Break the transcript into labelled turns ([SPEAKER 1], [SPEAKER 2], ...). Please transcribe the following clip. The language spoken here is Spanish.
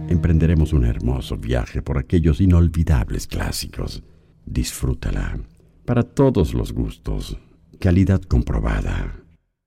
[SPEAKER 1] emprenderemos un hermoso viaje por aquellos inolvidables clásicos. Disfrútala. Para todos los gustos. Calidad comprobada.